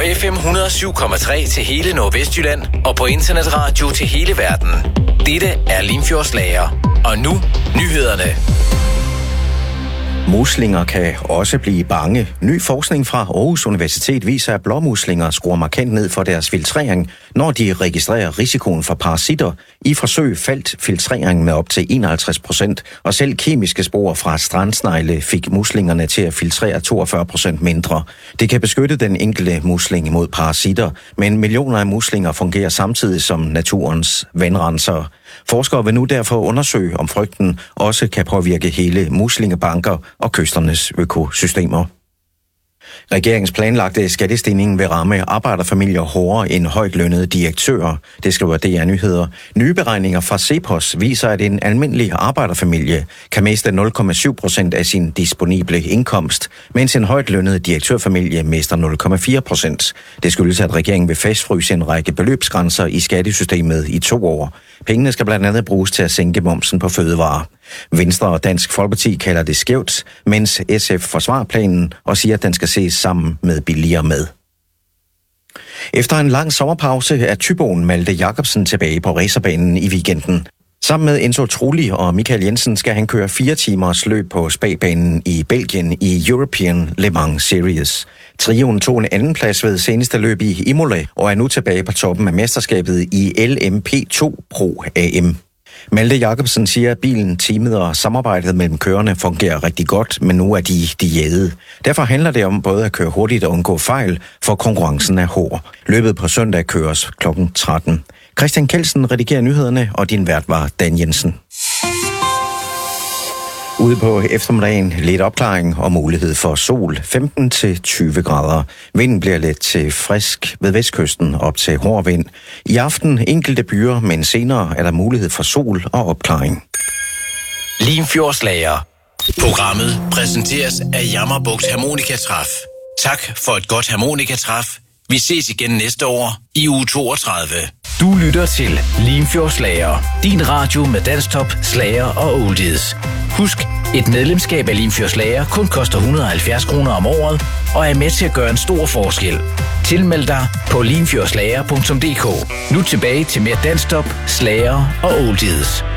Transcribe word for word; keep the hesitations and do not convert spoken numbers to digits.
På F M et hundrede og syv komma tre til hele Nordvestjylland og på internetradio til hele verden. Dette er Limfjords Lager. Og nu nyhederne. Muslinger kan også blive bange. Ny forskning fra Aarhus Universitet viser, at blåmuslinger skruer markant ned for deres filtrering, når de registrerer risikoen for parasitter. I forsøg faldt filtreringen med op til enoghalvtreds procent, og selv kemiske spor fra strandsnegle fik muslingerne til at filtrere toogfyrre procent mindre. Det kan beskytte den enkelte musling mod parasitter, men millioner af muslinger fungerer samtidig som naturens vandrenser. Forskere vil nu derfor undersøge, om frygten også kan påvirke hele muslingebanker og kysternes økosystemer. Regeringens planlagte skattestigning vil ramme arbejderfamilier hårdere end højt lønnede direktører, det skriver D R Nyheder. Nye beregninger fra CEPOS viser, at en almindelig arbejderfamilie kan miste nul komma syv procent af sin disponible indkomst, mens en højt lønnet direktørfamilie mister nul komma fire procent. Det skyldes, at regeringen vil fastfryse en række beløbsgrænser i skattesystemet i to år. Pengene skal blandt andet bruges til at sænke momsen på fødevarer. Venstre og Dansk Folkeparti kalder det skævt, mens S F forsvarer planen og siger, at den skal ses sammen med billigere mad. Efter en lang sommerpause er Thyboen Malte Jacobsen tilbage på racerbanen i weekenden. Sammen med Enzo Trulli og Michael Jensen skal han køre fire timers løb på spagbanen i Belgien i European Le Mans Series. Trioen tog en anden plads ved seneste løb i Imola og er nu tilbage på toppen af mesterskabet i L M P to Pro A M. Malte Jacobsen siger, at bilen, teamet og samarbejdet mellem kørerne fungerer rigtig godt, men nu er de diæde. Derfor handler det om både at køre hurtigt og undgå fejl, for konkurrencen er hård. Løbet på søndag køres klokken tretten. Christian Kelsen redigerer nyhederne, og din vært var Dan Jensen. Ude på eftermiddagen lidt opklaring og mulighed for sol, femten til tyve grader. Vinden bliver let til frisk ved vestkysten op til hård vind. I aften enkelte byer, men senere er der mulighed for sol og opklaring. Limfjords Lager. Programmet præsenteres af Jammerbugt Harmonikatræf. Tak for et godt harmonikatræf. Vi ses igen næste år i uge toogtredive. Du lytter til Limfjords Lager. Din radio med dansktop, slager og oldies. Husk, et medlemskab af Limfjords Lager kun koster et hundrede og halvfjerds kroner om året og er med til at gøre en stor forskel. Tilmeld dig på limfjordslager punktum d k. Nu tilbage til mere dansktop, slager og oldies.